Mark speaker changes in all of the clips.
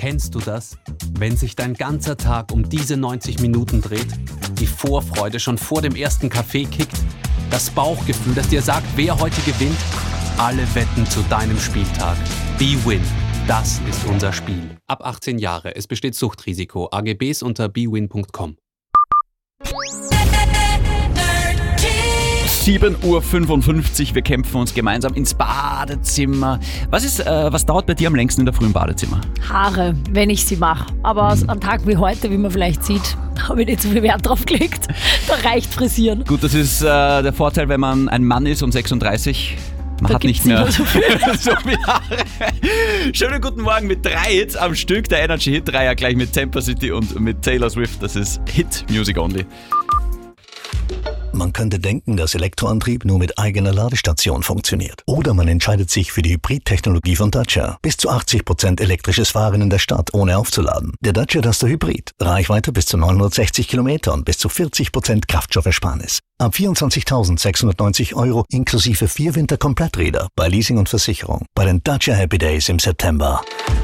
Speaker 1: Kennst du das? Wenn sich dein ganzer Tag um diese 90 Minuten dreht, die Vorfreude schon vor dem ersten Kaffee kickt, das Bauchgefühl, das dir sagt, wer heute gewinnt, alle Wetten zu deinem Spieltag. bwin, das ist unser Spiel. Ab 18 Jahre, es besteht Suchtrisiko. AGBs unter bwin.com.
Speaker 2: 7:55 Uhr, wir kämpfen uns gemeinsam ins Badezimmer. Was dauert bei dir am längsten in der Früh im Badezimmer?
Speaker 3: Haare, wenn ich sie mache. Aber am Tag wie heute, wie man vielleicht sieht, habe ich nicht so viel Wert drauf gelegt. Da reicht Frisieren.
Speaker 2: Gut, das ist der Vorteil, wenn man ein Mann ist und 36. Man
Speaker 3: Da
Speaker 2: hat nicht
Speaker 3: gibt's
Speaker 2: mehr
Speaker 3: nicht mehr
Speaker 2: so viel Haare. Schönen guten Morgen mit 3 Hits am Stück. Der Energy Hit 3er gleich mit Temper City und mit Taylor Swift. Das ist Hit Music Only.
Speaker 4: Man könnte denken, dass Elektroantrieb nur mit eigener Ladestation funktioniert. Oder man entscheidet sich für die Hybrid-Technologie von Dacia. Bis zu 80% elektrisches Fahren in der Stadt, ohne aufzuladen. Der Dacia Duster Hybrid. Reichweite bis zu 960 Kilometer und bis zu 40% Kraftstoffersparnis. Ab 24.690 € inklusive 4 Winterkompletträder bei Leasing und Versicherung. Bei den Dacia Happy Days im September.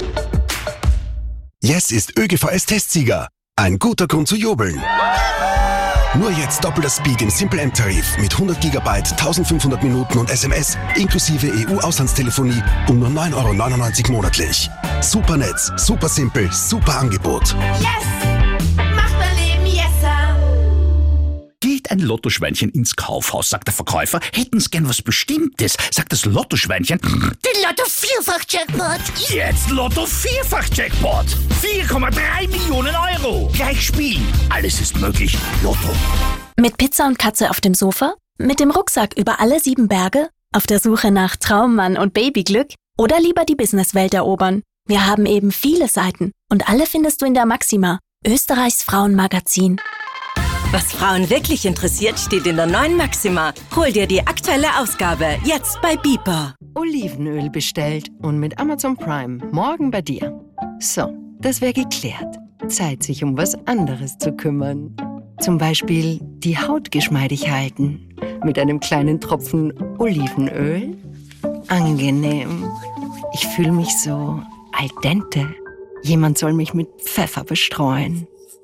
Speaker 5: Yes ist ÖGVS-Testsieger. Ein guter Grund zu jubeln. Nur jetzt doppelter Speed im Simple M-Tarif mit 100 GB, 1500 Minuten und SMS inklusive EU-Auslandstelefonie um nur 9,99 € monatlich. Super Netz, super simpel, super Angebot.
Speaker 6: Yes! Macht mein Leben yesser!
Speaker 7: Geht ein Lottoschweinchen ins Kaufhaus, sagt der Verkäufer. Hätten Sie gern was Bestimmtes, sagt das Lottoschweinchen.
Speaker 6: Den Lotto-Vierfach-Jackpot!
Speaker 7: Jetzt Lotto-Vierfach-Jackpot. 4,3 Millionen €. Gleich spielen. Alles ist möglich. Lotto.
Speaker 8: Mit Pizza und Katze auf dem Sofa? Mit dem Rucksack über alle 7 Berge? Auf der Suche nach Traummann und Babyglück? Oder lieber die Businesswelt erobern? Wir haben eben viele Seiten und alle findest du in der Maxima, Österreichs Frauenmagazin.
Speaker 9: Was Frauen wirklich interessiert, steht in der neuen Maxima. Hol dir die aktuelle Ausgabe, jetzt bei Beeper.
Speaker 10: Olivenöl bestellt und mit Amazon Prime morgen bei dir. So, das wäre geklärt. Zeit, sich um was anderes zu kümmern. Zum Beispiel die Haut geschmeidig halten. Mit einem kleinen Tropfen Olivenöl. Angenehm. Ich fühle mich so al dente. Jemand soll mich mit Pfeffer bestreuen.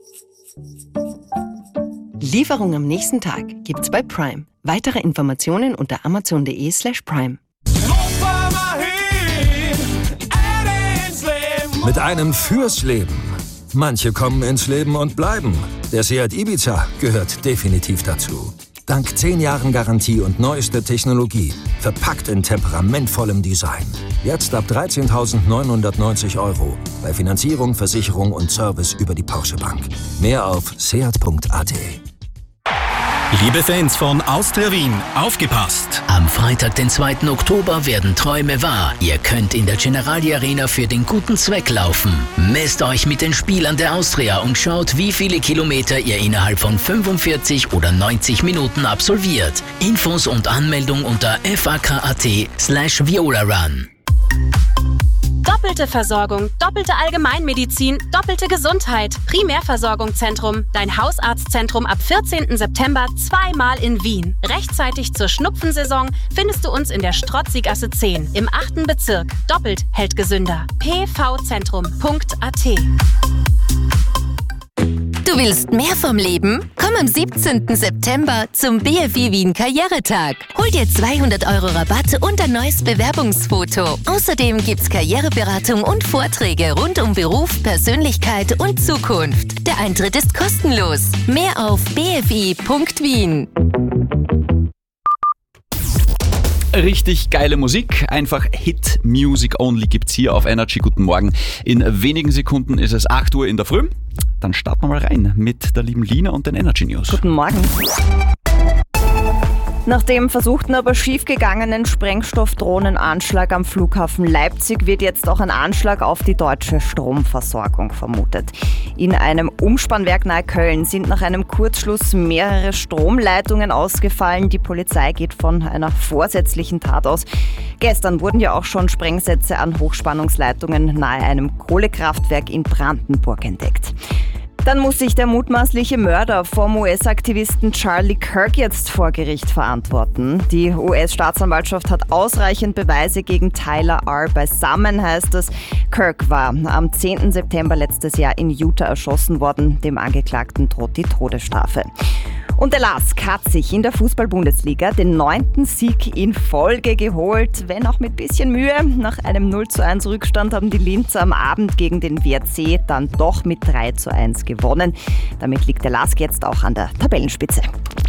Speaker 10: Lieferung am nächsten Tag gibt's bei Prime. Weitere Informationen unter amazon.de/prime.
Speaker 11: Mit einem fürs Leben. Manche kommen ins Leben und bleiben. Der Seat Ibiza gehört definitiv dazu. Dank 10 Jahren Garantie und neuester Technologie. Verpackt in temperamentvollem Design. Jetzt ab 13.990 €. Bei Finanzierung, Versicherung und Service über die Porsche Bank. Mehr auf seat.at.
Speaker 12: Liebe Fans von Austria Wien, aufgepasst!
Speaker 13: Am Freitag, den 2. Oktober, werden Träume wahr. Ihr könnt in der Generali Arena für den guten Zweck laufen. Messt euch mit den Spielern der Austria und schaut, wie viele Kilometer ihr innerhalb von 45 oder 90 Minuten absolviert. Infos und Anmeldung unter fak.at/ViolaRun.
Speaker 14: Doppelte Versorgung, doppelte Allgemeinmedizin, doppelte Gesundheit. Primärversorgungszentrum, dein Hausarztzentrum ab 14. September 2-mal in Wien. Rechtzeitig zur Schnupfensaison findest du uns in der Strotzigasse 10 im 8. Bezirk. Doppelt hält gesünder. pvzentrum.at.
Speaker 15: Du willst mehr vom Leben? Komm am 17. September zum BFI Wien Karrieretag. Hol dir 200 € Rabatt und ein neues Bewerbungsfoto. Außerdem gibt's Karriereberatung und Vorträge rund um Beruf, Persönlichkeit und Zukunft. Der Eintritt ist kostenlos. Mehr auf bfi.wien.
Speaker 2: Richtig geile Musik, einfach Hit Music Only gibt's hier auf Energy. Guten Morgen. In wenigen Sekunden ist es 8 Uhr in der Früh. Dann starten wir mal rein mit der lieben Lina und den Energy News.
Speaker 16: Guten Morgen. Nach dem versuchten, aber schiefgegangenen Sprengstoffdrohnenanschlag am Flughafen Leipzig wird jetzt auch ein Anschlag auf die deutsche Stromversorgung vermutet. In einem Umspannwerk nahe Köln sind nach einem Kurzschluss mehrere Stromleitungen ausgefallen. Die Polizei geht von einer vorsätzlichen Tat aus. Gestern wurden ja auch schon Sprengsätze an Hochspannungsleitungen nahe einem Kohlekraftwerk in Brandenburg entdeckt. Dann muss sich der mutmaßliche Mörder vom US-Aktivisten Charlie Kirk jetzt vor Gericht verantworten. Die US-Staatsanwaltschaft hat ausreichend Beweise gegen Tyler R. beisammen, heißt es. Kirk war am 10. September letztes Jahr in Utah erschossen worden. Dem Angeklagten droht die Todesstrafe. Und der LASK hat sich in der Fußball-Bundesliga den 9. Sieg in Folge geholt, wenn auch mit bisschen Mühe. Nach einem 0:1 Rückstand haben die Linzer am Abend gegen den WRC dann doch mit 3:1 gewonnen. Damit liegt der LASK jetzt auch an der Tabellenspitze.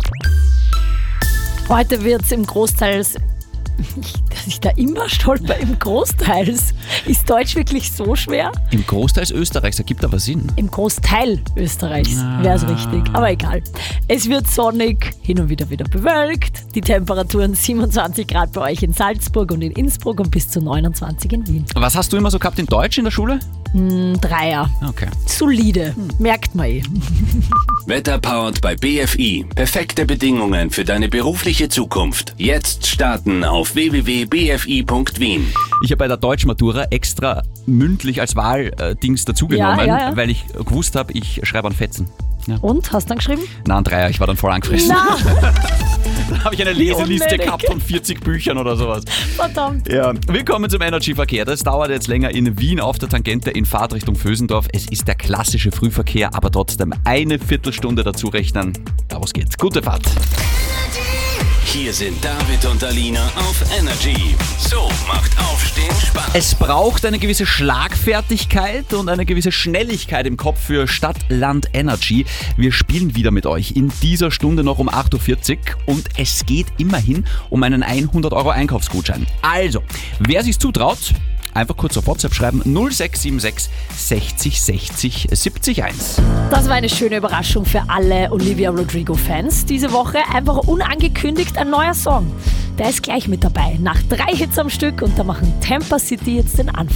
Speaker 3: Heute wird es im Großteils, dass ich da immer stolper, im Großteils. Ist Deutsch wirklich so schwer?
Speaker 2: Im Großteil Österreichs ergibt aber Sinn.
Speaker 3: Im Großteil Österreichs wäre es richtig, aber egal. Es wird sonnig, hin und wieder bewölkt. Die Temperaturen 27 Grad bei euch in Salzburg und in Innsbruck und bis zu 29 in Wien.
Speaker 2: Was hast du immer so gehabt in Deutsch in der Schule?
Speaker 3: 3er.
Speaker 2: Okay.
Speaker 3: Solide, merkt man eh.
Speaker 12: Wetterpowered bei BFI. Perfekte Bedingungen für deine berufliche Zukunft. Jetzt starten auf www.bfi.wien.
Speaker 2: Ich habe bei der Deutschmatura extra mündlich als Wahldings dazugenommen, weil ich gewusst habe, ich schreibe an Fetzen. Ja.
Speaker 3: Und? Hast du dann geschrieben?
Speaker 2: Nein, 3er, ich war dann voll angefressen. Dann habe ich eine Leseliste gehabt von 40 Büchern oder sowas.
Speaker 3: Verdammt.
Speaker 2: Ja. Willkommen zum Energy-Verkehr. Das dauert jetzt länger in Wien auf der Tangente in Fahrtrichtung Vösendorf. Es ist der klassische Frühverkehr, aber trotzdem eine Viertelstunde dazu rechnen. Los geht's. Gute Fahrt.
Speaker 12: Hier sind David und Alina auf Energy. So macht Aufstehen Spaß.
Speaker 2: Es braucht eine gewisse Schlagfertigkeit und eine gewisse Schnelligkeit im Kopf für Stadt, Land, Energy. Wir spielen wieder mit euch in dieser Stunde noch um 8.40 Uhr und es geht immerhin um einen 100 € Einkaufsgutschein. Also, wer sich's zutraut, einfach kurz auf WhatsApp schreiben 0676 60 60 70 1.
Speaker 3: Das war eine schöne Überraschung für alle Olivia Rodrigo-Fans. Diese Woche einfach unangekündigt ein neuer Song. Der ist gleich mit dabei. Nach 3 Hits am Stück und da machen Tampa City jetzt den Anfang.